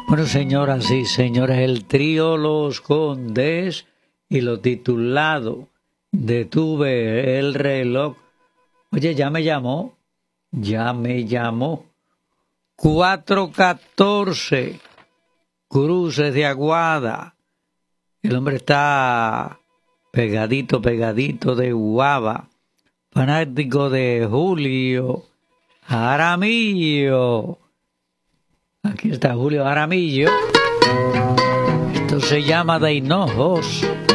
Bueno, señoras y señores, el trío Los Condes y lo titulado Detuve el reloj. Oye, ya me llamó. 414 Cruces de Aguada. El hombre está pegadito de Guava. Fanático de Julio Jaramillo. Aquí está Julio Jaramillo. Esto se llama De Hinojos.